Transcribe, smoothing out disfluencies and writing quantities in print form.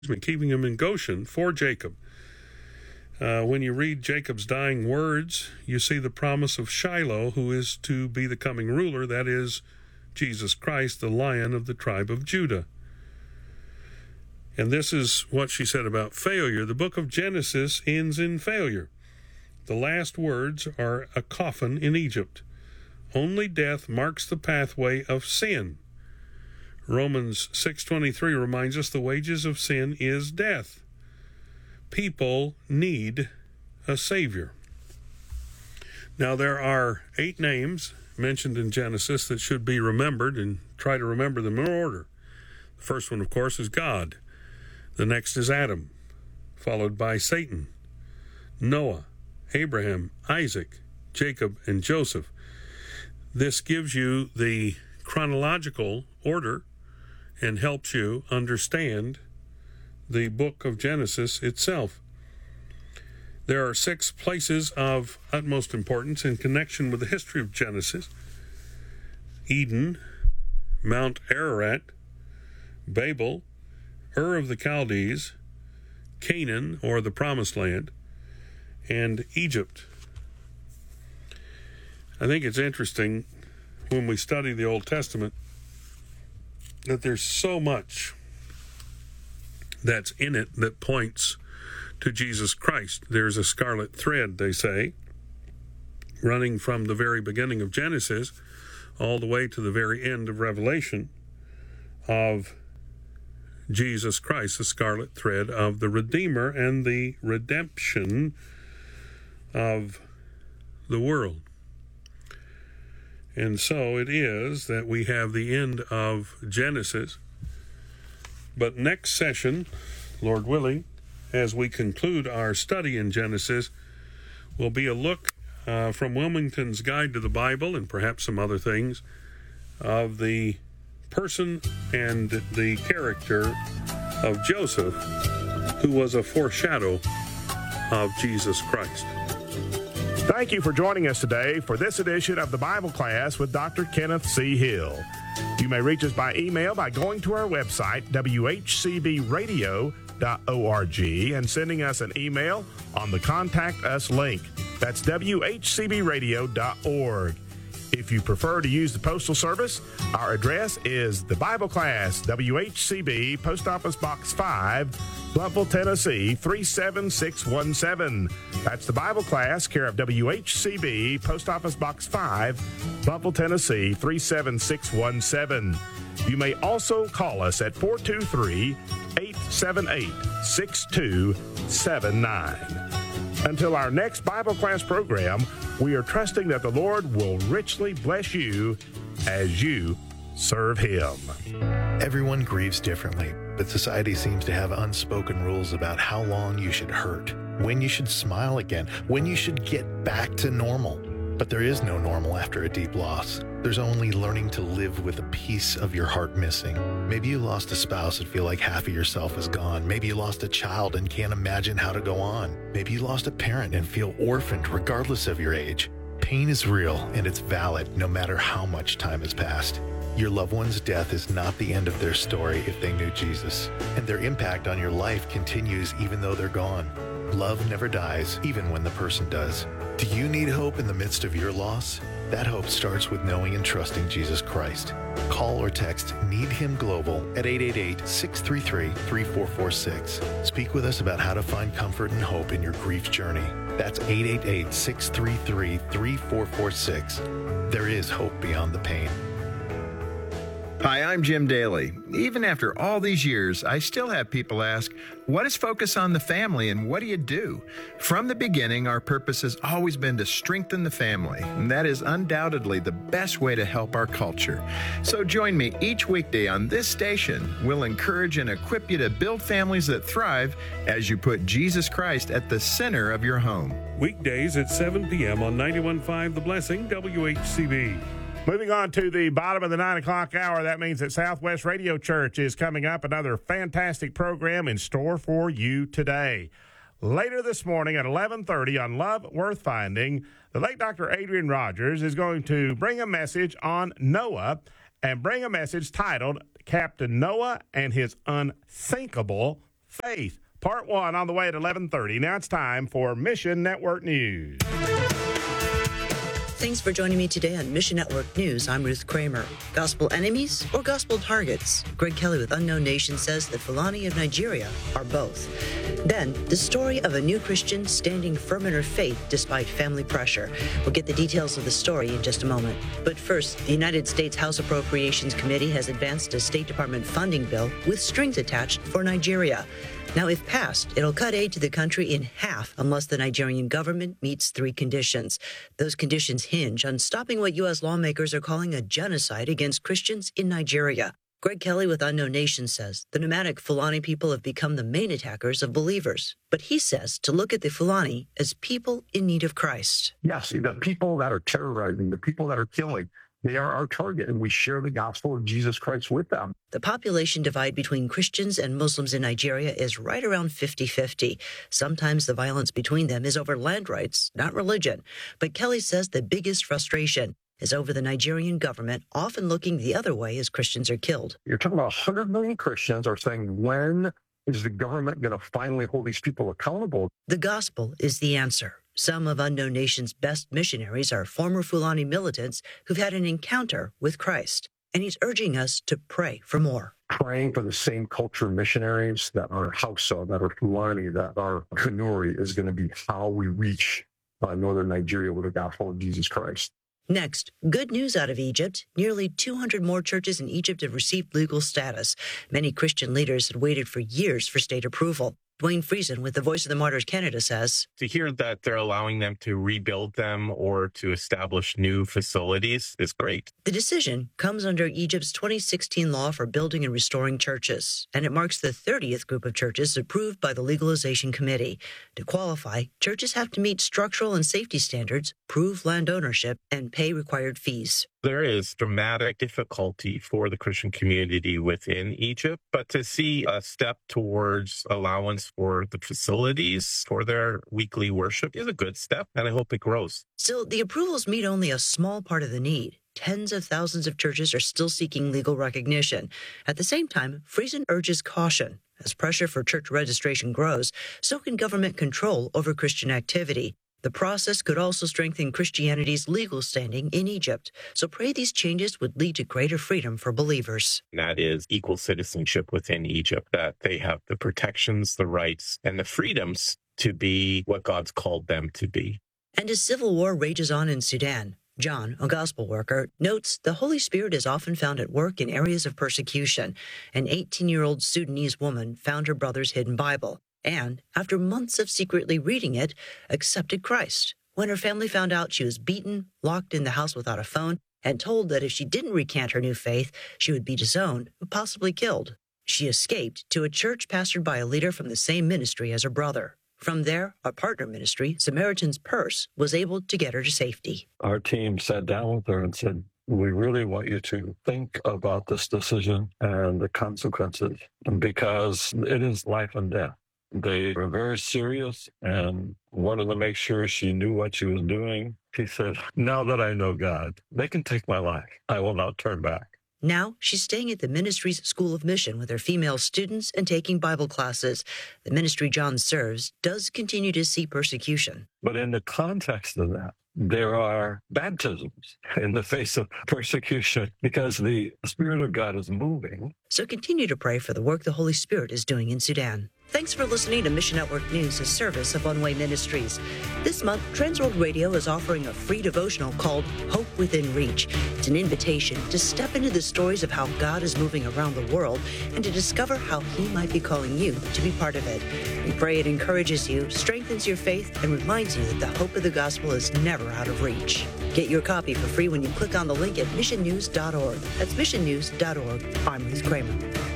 keeping him in Goshen for Jacob. When you read Jacob's dying words, you see the promise of Shiloh, who is to be the coming ruler, that is, Jesus Christ, the Lion of the tribe of Judah. And this is what she said about failure. The book of Genesis ends in failure. The last words are a coffin in Egypt. Only death marks the pathway of sin. Romans 6:23 reminds us the wages of sin is death. People need a Savior. Now, there are 8 names mentioned in Genesis that should be remembered, and try to remember them in order. The first one, of course, is God. The next is Adam, followed by Satan, Noah, Abraham, Isaac, Jacob, and Joseph. This gives you the chronological order and helps you understand the book of Genesis itself. There are 6 places of utmost importance in connection with the history of Genesis: Eden, Mount Ararat, Babel, Ur of the Chaldees, Canaan, or the Promised Land, and Egypt. I think it's interesting when we study the Old Testament that there's so much that's in it that points to Jesus Christ. There's a scarlet thread, they say, running from the very beginning of Genesis all the way to the very end of Revelation of Jesus Christ, the scarlet thread of the Redeemer and the redemption of the world. And so it is that we have the end of Genesis. But next session, Lord willing, as we conclude our study in Genesis, will be a look from Wilmington's Guide to the Bible, and perhaps some other things, of the person and the character of Joseph, who was a foreshadow of Jesus Christ. Thank you for joining us today for this edition of the Bible Class with Dr. Kenneth C. Hill. You may reach us by email by going to our website, whcbradio.org, and sending us an email on the Contact Us link. That's whcbradio.org. If you prefer to use the Postal Service, our address is the Bible Class, WHCB, Post Office Box 5, Blountville, Tennessee, 37617. That's the Bible Class, care of WHCB, Post Office Box 5, Blountville, Tennessee, 37617. You may also call us at 423-878-6279. Until our next Bible class program, we are trusting that the Lord will richly bless you as you serve Him. Everyone grieves differently, but society seems to have unspoken rules about how long you should hurt, when you should smile again, when you should get back to normal. But there is no normal after a deep loss. There's only learning to live with a piece of your heart missing. Maybe you lost a spouse and feel like half of yourself is gone. Maybe you lost a child and can't imagine how to go on. Maybe you lost a parent and feel orphaned regardless of your age. Pain is real and it's valid no matter how much time has passed. Your loved one's death is not the end of their story if they knew Jesus, and their impact on your life continues even though they're gone. Love never dies, even when the person does. Do you need hope in the midst of your loss? That hope starts with knowing and trusting Jesus Christ. Call or text Need Him Global at 888-633-3446. Speak with us about how to find comfort and hope in your grief journey. That's 888-633-3446. There is hope beyond the pain. Hi, I'm Jim Daly. Even after all these years, I still have people ask, what is Focus on the Family and what do you do? From the beginning, our purpose has always been to strengthen the family, and that is undoubtedly the best way to help our culture. So join me each weekday on this station. We'll encourage and equip you to build families that thrive as you put Jesus Christ at the center of your home. Weekdays at 7 p.m. on 91.5 The Blessing, WHCB. Moving on to the bottom of the 9 o'clock hour, that means that Southwest Radio Church is coming up. Another fantastic program in store for you today. Later this morning at 11:30 on Love Worth Finding, the late Dr. Adrian Rogers is going to bring a message on Noah and bring a message titled Captain Noah and His Unsinkable Faith, Part 1 on the way at 11:30. Now it's time for Mission Network News. Thanks for joining me today on Mission Network News. I'm Ruth Kramer. Gospel enemies or gospel targets? Greg Kelly with Unknown Nation says that Fulani of Nigeria are both. Then, the story of a new Christian standing firm in her faith despite family pressure. We'll get the details of the story in just a moment. But first, the United States House Appropriations Committee has advanced a State Department funding bill with strings attached for Nigeria. Now, if passed, it'll cut aid to the country in half unless the Nigerian government meets 3 conditions. Those conditions hinge on stopping what U.S. lawmakers are calling a genocide against Christians in Nigeria. Greg Kelly with Unknown Nation says the nomadic Fulani people have become the main attackers of believers. But he says to look at the Fulani as people in need of Christ. Yes, the people that are terrorizing, the people that are killing, they are our target, and we share the gospel of Jesus Christ with them. The population divide between Christians and Muslims in Nigeria is right around 50-50. Sometimes the violence between them is over land rights, not religion. But Kelly says the biggest frustration is over the Nigerian government often looking the other way as Christians are killed. You're talking about 100 million Christians are saying, when is the government going to finally hold these people accountable? The gospel is the answer. Some of Unknown Nation's best missionaries are former Fulani militants who've had an encounter with Christ. And he's urging us to pray for more. Praying for the same culture missionaries that are Hausa, that are Fulani, that are Kanuri is going to be how we reach northern Nigeria with the gospel of Jesus Christ. Next, good news out of Egypt. Nearly 200 more churches in Egypt have received legal status. Many Christian leaders had waited for years for state approval. Dwayne Friesen with the Voice of the Martyrs Canada says, to hear that they're allowing them to rebuild them or to establish new facilities is great. The decision comes under Egypt's 2016 law for building and restoring churches, and it marks the 30th group of churches approved by the Legalization Committee. To qualify, churches have to meet structural and safety standards, prove land ownership, and pay required fees. There is dramatic difficulty for the Christian community within Egypt, but to see a step towards allowance for the facilities for their weekly worship is a good step, and I hope it grows. Still, the approvals meet only a small part of the need. Tens of thousands of churches are still seeking legal recognition. At the same time, Friesen urges caution. As pressure for church registration grows, so can government control over Christian activity. The process could also strengthen Christianity's legal standing in Egypt. So pray these changes would lead to greater freedom for believers. And that is equal citizenship within Egypt, that they have the protections, the rights, and the freedoms to be what God's called them to be. And as civil war rages on in Sudan, John, a gospel worker, notes the Holy Spirit is often found at work in areas of persecution. An 18-year-old Sudanese woman found her brother's hidden Bible, and, after months of secretly reading it, accepted Christ. When her family found out, she was beaten, locked in the house without a phone, and told that if she didn't recant her new faith, she would be disowned, possibly killed. She escaped to a church pastored by a leader from the same ministry as her brother. From there, our partner ministry, Samaritan's Purse, was able to get her to safety. Our team sat down with her and said, we really want you to think about this decision and the consequences, because it is life and death. They were very serious and wanted to make sure she knew what she was doing. She said, now that I know God, they can take my life. I will not turn back. Now, she's staying at the ministry's School of Mission with her female students and taking Bible classes. The ministry John serves does continue to see persecution. But in the context of that, there are baptisms in the face of persecution because the Spirit of God is moving. So continue to pray for the work the Holy Spirit is doing in Sudan. Thanks for listening to Mission Network News, a service of One Way Ministries. This month, Transworld Radio is offering a free devotional called Hope Within Reach. It's an invitation to step into the stories of how God is moving around the world and to discover how He might be calling you to be part of it. We pray it encourages you, strengthens your faith, and reminds you that the hope of the gospel is never out of reach. Get your copy for free when you click on the link at missionnews.org. That's missionnews.org. I'm Ruth Kramer.